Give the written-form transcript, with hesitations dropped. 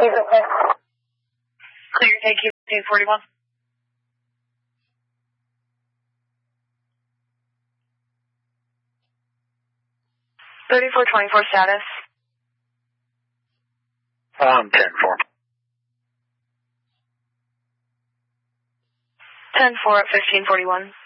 Clear, thank you, 41. 3424 status. 10-4. 10-4 at 1541.